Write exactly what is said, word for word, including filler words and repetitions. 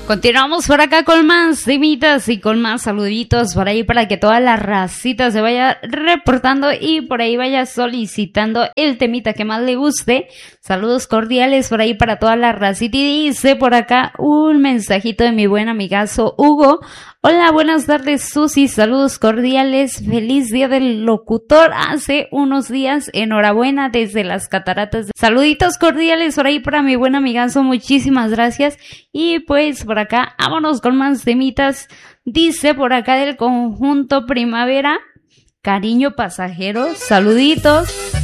Continuamos por acá con más temitas y con más saluditos por ahí para que toda la racita se vaya reportando y por ahí vaya solicitando el temita que más le guste. Saludos cordiales por ahí para toda la racita y dice por acá un mensajito de mi buen amigazo Hugo. Hola, buenas tardes Susi, saludos cordiales, feliz día del locutor, hace unos días, enhorabuena desde las cataratas. Saluditos cordiales por ahí para mi buen amigazo, muchísimas gracias. Y pues por acá, vámonos con más temitas, dice por acá del conjunto Primavera, cariño pasajero, saluditos.